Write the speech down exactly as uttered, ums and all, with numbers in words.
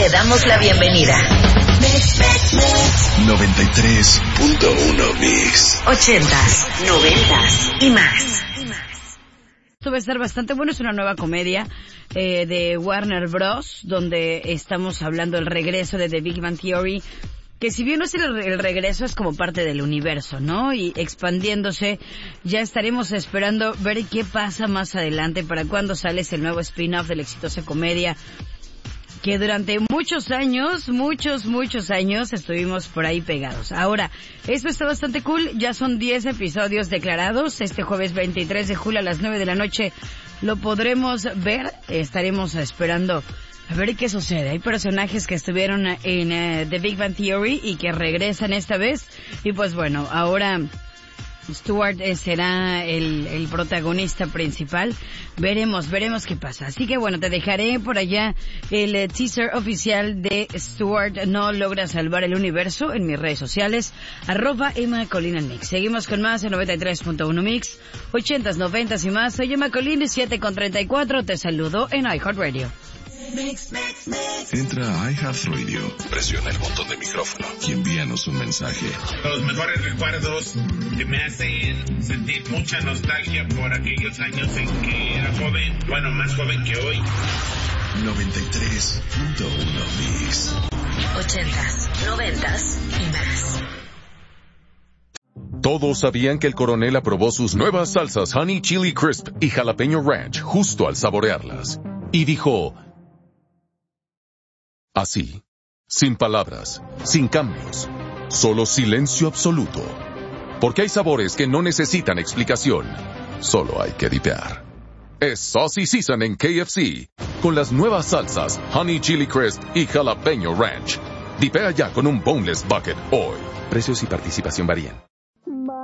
Te damos la bienvenida. noventa y tres punto uno Mix. Ochentas, noventas y más. Esto va a estar bastante bueno, es una nueva comedia eh, de Warner Bros, donde estamos hablando del regreso de The Big Bang Theory, que si bien no es el, el regreso, es como parte del universo, ¿no? Y expandiéndose, ya estaremos esperando ver qué pasa más adelante, para cuándo sale ese nuevo spin-off de la exitosa comedia, que durante muchos años, muchos, muchos años estuvimos por ahí pegados. Ahora, esto está bastante cool, ya son diez episodios declarados. Este jueves veintitrés de julio a las nueve de la noche lo podremos ver, estaremos esperando a ver qué sucede. Hay personajes que estuvieron en uh, The Big Bang Theory y que regresan esta vez, y pues bueno, ahora Stewart eh, será el, el protagonista principal. Veremos, veremos qué pasa. Así que bueno, te dejaré por allá el eh, teaser oficial de Stewart no logra salvar el universo en mis redes sociales, arroba Emma Colina Mix. Seguimos con más en noventa y tres punto uno Mix, ochentas, noventas y más. Soy Emma Colina, siete con treinta y cuatro. Te saludo en iHeartRadio. Mix, mix, mix. Entra a iHeartRadio, presiona el botón de micrófono y envíanos un mensaje. Los mejores recuerdos que me hacen sentir mucha nostalgia por aquellos años en que era joven, bueno, más joven que hoy. noventa y tres punto uno Mix. Ochentas, noventas y más. Todos sabían que el coronel aprobó sus nuevas salsas Honey Chili Crisp y Jalapeño Ranch justo al saborearlas. Y dijo: así, sin palabras, sin cambios, solo silencio absoluto. Porque hay sabores que no necesitan explicación, solo hay que dipear. Es Saucy Season en K F C, con las nuevas salsas Honey Chili Crisp y Jalapeño Ranch. Dipea ya con un Boneless Bucket hoy. Precios y participación varían.